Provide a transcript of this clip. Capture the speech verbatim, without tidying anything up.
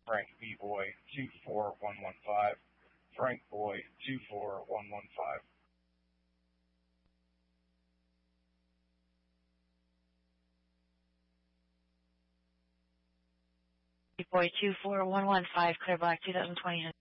Frank B. Boy two four one one five. Frank Boy two four one one five. Boy two four one one five, clear black two thousand twenty.